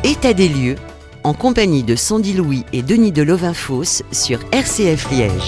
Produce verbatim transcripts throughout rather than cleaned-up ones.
État des lieux, en compagnie de Sandy Louis et Denis de Lovinfosse sur R C F Liège.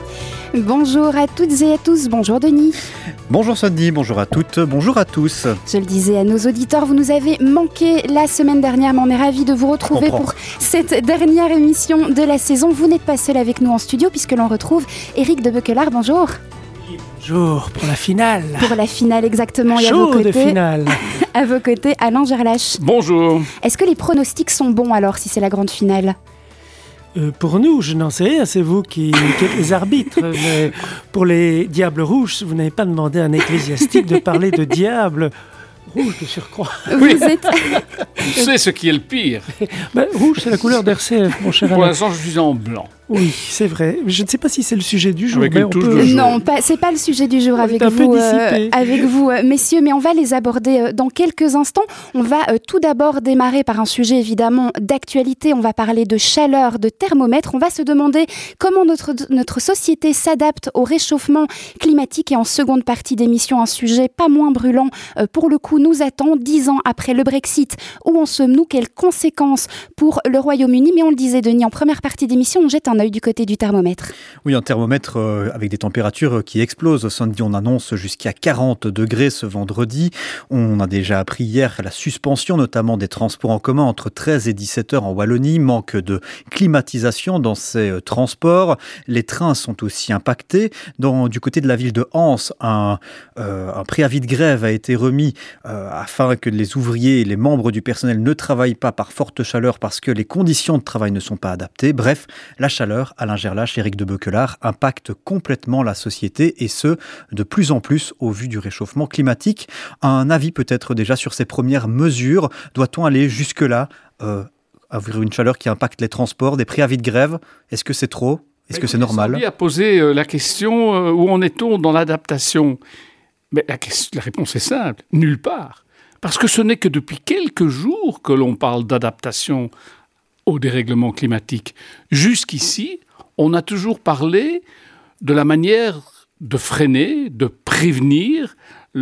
Bonjour à toutes et à tous, bonjour Denis. Bonjour Sandy, bonjour à toutes, bonjour à tous. Je le disais à nos auditeurs, vous nous avez manqué la semaine dernière, mais on est ravis de vous retrouver pour cette dernière émission de la saison. Vous n'êtes pas seul avec nous en studio puisque l'on retrouve Éric de Beuquelard, bonjour. Bonjour, pour la finale. Pour la finale, exactement. Et Chaud à vos côtés, de finale. À vos côtés, Alain Gerlache. Bonjour. Est-ce que les pronostics sont bons alors, si c'est la grande finale ? Euh, pour nous, je n'en sais rien, c'est vous qui, qui êtes les arbitres. Mais pour les Diables Rouges, vous n'avez pas demandé à un ecclésiastique de parler de diables rouges de surcroît. Vous êtes... Tu sais ce qui est le pire. Ben, rouge, c'est la couleur d'R C F, mon cher Alain. Pour l'instant, je suis en blanc. Oui, c'est vrai. Je ne sais pas si c'est le sujet du jour. Avec mais une on touche peut... de jaune. Non, pas, c'est pas le sujet du jour On avec est un peu vous, euh, dissipé. avec vous, euh, messieurs, mais on va les aborder euh, dans quelques instants. On va euh, tout d'abord démarrer par un sujet évidemment d'actualité. On va parler de chaleur, de thermomètre. On va se demander comment notre, notre société s'adapte au réchauffement climatique. Et en seconde partie d'émission, un sujet pas moins brûlant euh, pour le coup nous attend dix ans après le Brexit. Où en sommes-nous ? Quelles conséquences pour le Royaume-Uni ? Mais on le disait, Denis, en première partie d'émission, on jette un œil du côté du thermomètre. Oui, un thermomètre euh, avec des températures qui explosent. Samedi, on annonce jusqu'à quarante degrés ce vendredi. On a déjà appris hier la suspension, notamment des transports en commun entre treize et dix-sept heures en Wallonie. Manque de climatisation dans ces euh, transports. Les trains sont aussi impactés. Dans, du côté de la ville de Anse, un, euh, un préavis de grève a été remis euh, afin que les ouvriers et les membres du personnel ne travaillent pas par forte chaleur parce que les conditions de travail ne sont pas adaptées. Bref, la chaleur, Alain Gerlache, Éric de Beuquelard, impacte complètement la société et ce, de plus en plus au vu du réchauffement climatique. Un avis peut-être déjà sur ces premières mesures. Doit-on aller jusque-là, euh, avoir une chaleur qui impacte les transports, des préavis de grève ? Est-ce que c'est trop ? Est-ce que c'est normal ? Sandy a posé euh, la question euh, où en est-on dans l'adaptation ? Mais la, question, la réponse est simple, nulle part. Parce que ce n'est que depuis quelques jours que l'on parle d'adaptation au dérèglement climatique. Jusqu'ici, on a toujours parlé de la manière de freiner, de prévenir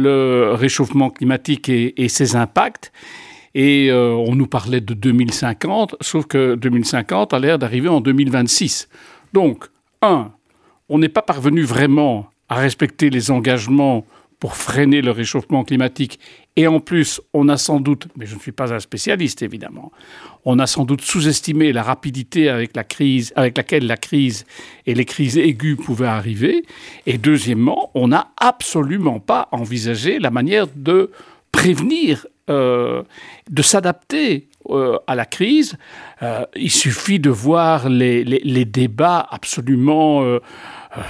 le réchauffement climatique et, et ses impacts. Et euh, on nous parlait de deux mille cinquante, sauf que deux mille cinquante a l'air d'arriver en deux mille vingt-six. Donc, un, on n'est pas parvenu vraiment à respecter les engagements pour freiner le réchauffement climatique. Et en plus, on a sans doute, mais je ne suis pas un spécialiste évidemment, on a sans doute sous-estimé la rapidité avec, la crise, avec laquelle la crise et les crises aiguës pouvaient arriver. Et deuxièmement, on n'a absolument pas envisagé la manière de prévenir, euh, de s'adapter euh, à la crise. Euh, il suffit de voir les, les, les débats absolument... Euh, euh,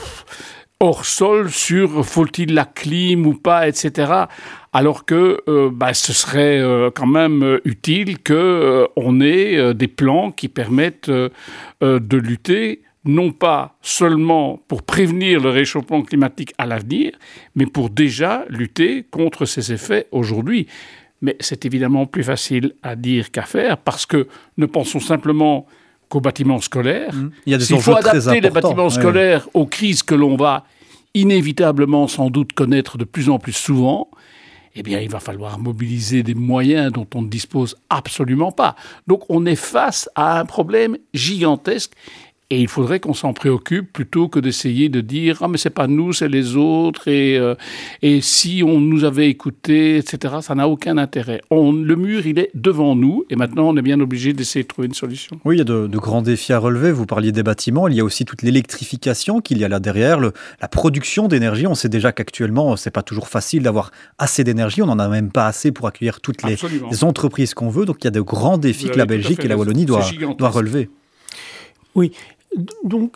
hors sol sur faut-il la clim ou pas, et cetera. Alors que euh, bah, ce serait euh, quand même euh, utile qu'on euh, ait euh, des plans qui permettent euh, euh, de lutter, non pas seulement pour prévenir le réchauffement climatique à l'avenir, mais pour déjà lutter contre ses effets aujourd'hui. Mais c'est évidemment plus facile à dire qu'à faire, parce que ne pensons simplement qu'aux bâtiments scolaires. Mmh. Il y a des S'il enjeux faut très adapter les importants. bâtiments Ouais. scolaires aux crises que l'on va inévitablement sans doute connaître de plus en plus souvent, eh bien, il va falloir mobiliser des moyens dont on ne dispose absolument pas. Donc, on est face à un problème gigantesque et il faudrait qu'on s'en préoccupe plutôt que d'essayer de dire « Ah, mais c'est pas nous, c'est les autres et, euh, et si on nous avait écoutés, et cetera » Ça n'a aucun intérêt. On, le mur, il est devant nous et maintenant, on est bien obligé d'essayer de trouver une solution. Oui, il y a de, de grands défis à relever. Vous parliez des bâtiments. Il y a aussi toute l'électrification qu'il y a là derrière, le, la production d'énergie. On sait déjà qu'actuellement, c'est pas toujours facile d'avoir assez d'énergie. On n'en a même pas assez pour accueillir toutes les, les entreprises qu'on veut. Donc, il y a de grands défis que la Belgique et la Wallonie doivent, doivent relever. Oui, donc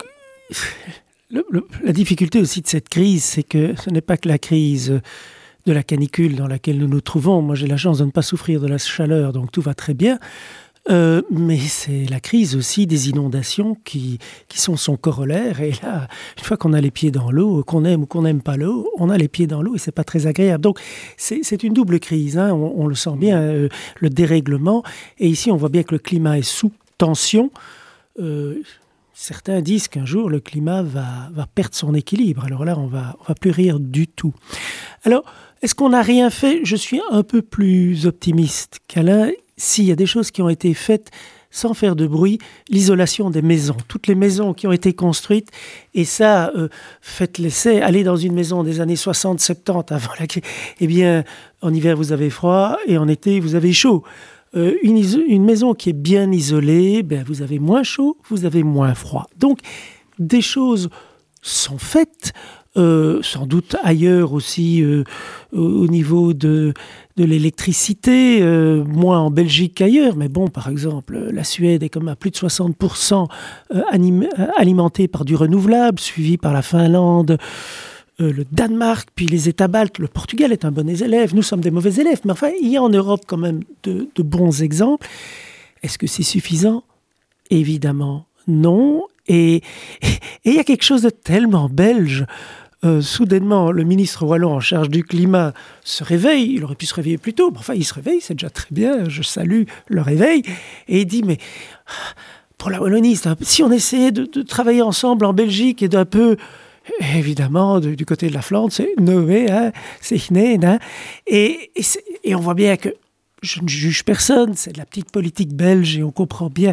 le, le, la difficulté aussi de cette crise, c'est que ce n'est pas que la crise de la canicule dans laquelle nous nous trouvons. Moi, j'ai la chance de ne pas souffrir de la chaleur, donc tout va très bien. Euh, mais c'est la crise aussi des inondations qui, qui sont son corollaire. Et là, une fois qu'on a les pieds dans l'eau, qu'on aime ou qu'on n'aime pas l'eau, on a les pieds dans l'eau et c'est pas très agréable. Donc, c'est, c'est une double crise. Hein. On, on le sent bien, euh, le dérèglement. Et ici, on voit bien que le climat est sous tension. Euh, certains disent qu'un jour, le climat va, va perdre son équilibre. Alors là, on va, on va plus rire du tout. Alors, est-ce qu'on n'a rien fait ? Je suis un peu plus optimiste qu'Alain. s'il y a des choses qui ont été faites sans faire de bruit, l'isolation des maisons. Toutes les maisons qui ont été construites, et ça, euh, faites l'essai, allez dans une maison des années soixante, soixante-dix, avant la crise, eh bien, en hiver, vous avez froid, et en été, vous avez chaud. Euh, une, iso- une maison qui est bien isolée, ben, vous avez moins chaud, vous avez moins froid. Donc, des choses sont faites, euh, sans doute ailleurs aussi, euh, au, au niveau de, de l'électricité, euh, moins en Belgique qu'ailleurs, mais bon, par exemple, la Suède est comme à plus de soixante pour cent euh, anim- alimentée par du renouvelable, suivi par la Finlande, euh, le Danemark, puis les États baltes. Le Portugal est un bon élève, nous sommes des mauvais élèves, mais enfin, il y a en Europe quand même de, de bons exemples. Est-ce que c'est suffisant ? Évidemment, non. Et il y a quelque chose de tellement belge. Euh, soudainement, le ministre wallon en charge du climat se réveille. Il aurait pu se réveiller plus tôt. Mais enfin, il se réveille, c'est déjà très bien. Je salue le réveil. Et il dit, mais pour la Wallonie, c'est un- si on essayait de, de travailler ensemble en Belgique et d'un peu... Évidemment, de- du côté de la Flandre, c'est Noé, hein, c'est Hné, hein, et, et, c'est- et on voit bien que je ne juge personne, c'est de la petite politique belge et on comprend bien.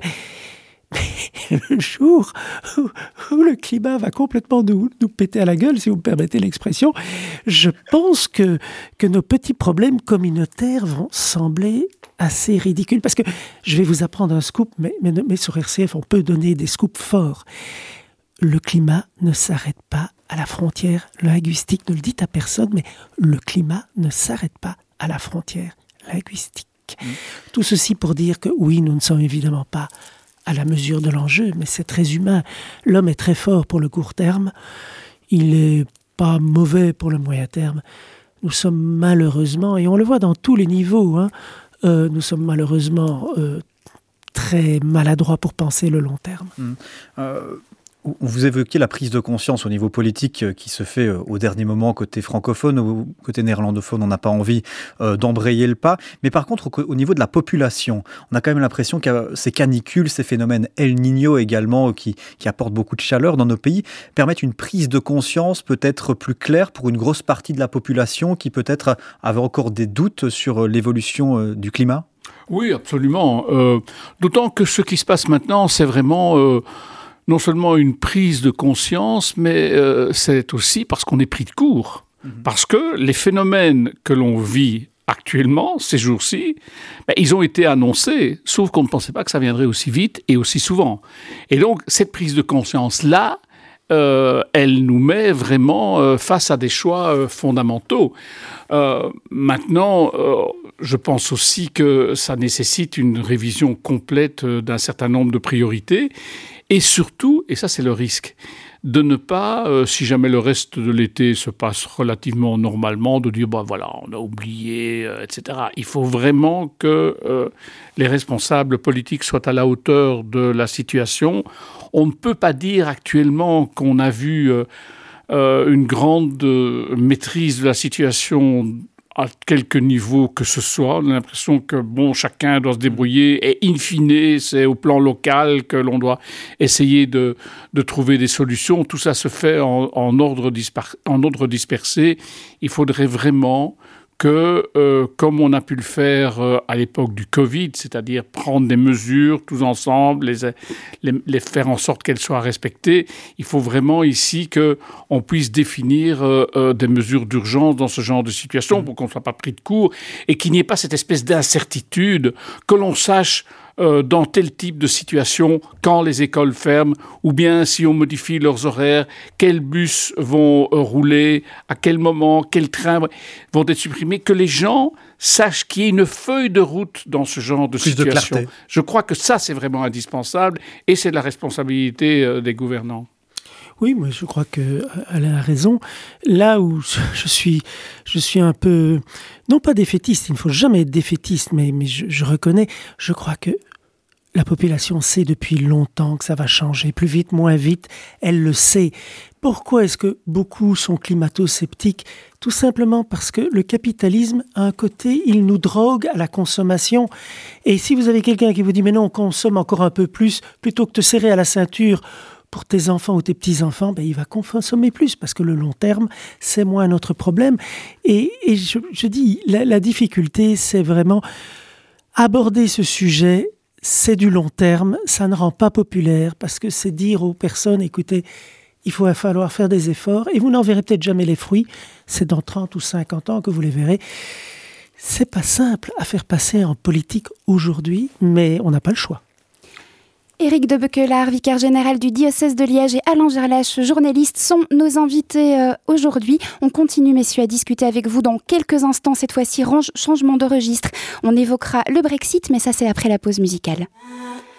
Mais le jour où, où le climat va complètement nous, nous péter à la gueule, si vous me permettez l'expression, je pense que, que nos petits problèmes communautaires vont sembler assez ridicules. Parce que je vais vous apprendre un scoop, mais, mais, mais sur R C F, on peut donner des scoops forts. Le climat ne s'arrête pas à la frontière linguistique. Ne le dites à personne, mais le climat ne s'arrête pas à la frontière linguistique. Mmh. Tout ceci pour dire que oui, nous ne sommes évidemment pas à la mesure de l'enjeu, mais c'est très humain. L'homme est très fort pour le court terme, il n'est pas mauvais pour le moyen terme. Nous sommes malheureusement, et on le voit dans tous les niveaux, hein, euh, nous sommes malheureusement euh, très maladroits pour penser le long terme. Mmh. Euh... Vous évoquiez la prise de conscience au niveau politique qui se fait au dernier moment côté francophone, ou côté néerlandophone, on n'a pas envie euh, d'embrayer le pas. Mais par contre, au, au niveau de la population, on a quand même l'impression que ces canicules, ces phénomènes El Niño également, qui, qui apportent beaucoup de chaleur dans nos pays, permettent une prise de conscience peut-être plus claire pour une grosse partie de la population qui peut-être avait encore des doutes sur l'évolution euh, du climat. Oui, absolument. Euh, d'autant que ce qui se passe maintenant, c'est vraiment... Euh, non seulement une prise de conscience, mais euh, c'est aussi parce qu'on est pris de court. Mmh. Parce que les phénomènes que l'on vit actuellement, ces jours-ci, ben, ils ont été annoncés, sauf qu'on ne pensait pas que ça viendrait aussi vite et aussi souvent. Et donc, cette prise de conscience-là, euh, elle nous met vraiment euh, face à des choix euh, fondamentaux. Euh, maintenant, euh, je pense aussi que ça nécessite une révision complète euh, d'un certain nombre de priorités. Et surtout, et ça c'est le risque, de ne pas, euh, si jamais le reste de l'été se passe relativement normalement, de dire, bah voilà, on a oublié, euh, et cetera. Il faut vraiment que euh, les responsables politiques soient à la hauteur de la situation. On ne peut pas dire actuellement qu'on a vu euh, euh, une grande euh, maîtrise de la situation à quelque niveau que ce soit. On a l'impression que bon, chacun doit se débrouiller et in fine, c'est au plan local que l'on doit essayer de, de trouver des solutions. Tout ça se fait en, en, ordre, dispar- en ordre dispersé. Il faudrait vraiment que, euh, comme on a pu le faire euh, à l'époque du Covid, c'est-à-dire prendre des mesures tous ensemble, les, les, les faire en sorte qu'elles soient respectées, il faut vraiment ici qu'on puisse définir euh, euh, des mesures d'urgence dans ce genre de situation pour qu'on ne soit pas pris de court et qu'il n'y ait pas cette espèce d'incertitude, que l'on sache Euh, dans tel type de situation, quand les écoles ferment, ou bien si on modifie leurs horaires, quels bus vont euh, rouler, à quel moment, quels trains vont être supprimés, que les gens sachent qu'il y ait une feuille de route dans ce genre de Plus situation. De Je crois que ça, c'est vraiment indispensable, et c'est de la responsabilité euh, des gouvernants. Oui, moi je crois qu'Alain a raison. Là où je suis, je suis un peu, non pas défaitiste, il ne faut jamais être défaitiste, mais, mais je, je reconnais, je crois que la population sait depuis longtemps que ça va changer, plus vite, moins vite, elle le sait. Pourquoi est-ce que beaucoup sont climato-sceptiques ? Tout simplement parce que le capitalisme, à un côté, il nous drogue à la consommation. Et si vous avez quelqu'un qui vous dit « mais non, on consomme encore un peu plus, plutôt que de te serrer à la ceinture », pour tes enfants ou tes petits-enfants, ben, il va consommer plus parce que le long terme, c'est moins notre problème. Et, et je, je dis, la, la difficulté, c'est vraiment aborder ce sujet, c'est du long terme, ça ne rend pas populaire, parce que c'est dire aux personnes, écoutez, il va falloir faire des efforts, et vous n'en verrez peut-être jamais les fruits, c'est dans trente ou cinquante ans que vous les verrez. C'est pas simple à faire passer en politique aujourd'hui, mais on n'a pas le choix. Éric de Bequelard, vicaire général du diocèse de Liège, et Alain Gerlache, journaliste, sont nos invités euh, aujourd'hui. On continue, messieurs, à discuter avec vous dans quelques instants. Cette fois-ci, range, changement de registre. On évoquera le Brexit, mais ça, c'est après la pause musicale.